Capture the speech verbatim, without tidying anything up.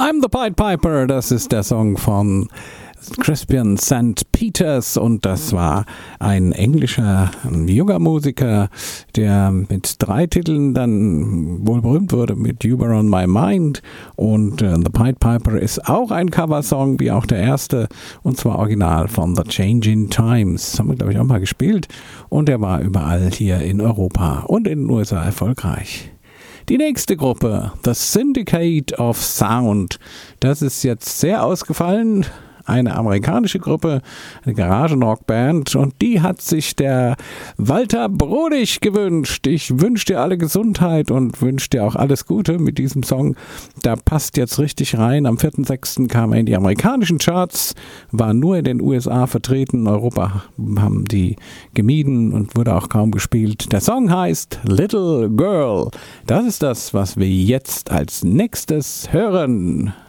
I'm the Pied Piper, das ist der Song von Crispian Sankt Peters und das war ein englischer ein junger Musiker, der mit drei Titeln dann wohl berühmt wurde mit You Were On My Mind und uh, The Pied Piper ist auch ein Coversong, wie auch der erste und zwar original von The Changing Times. Das haben wir glaube ich auch mal gespielt und er war überall hier in Europa und in den U S A erfolgreich. Die nächste Gruppe, The Syndicate of Sound, das ist jetzt sehr ausgefallen. Eine amerikanische Gruppe, eine Garagenrockband und die hat sich der Walter Brodig gewünscht. Ich wünsche dir alle Gesundheit und wünsche dir auch alles Gute mit diesem Song. Da passt jetzt richtig rein. Am vierten sechsten kam er in die amerikanischen Charts, war nur in den U S A vertreten. In Europa haben die gemieden und wurde auch kaum gespielt. Der Song heißt Little Girl. Das ist das, was wir jetzt als nächstes hören.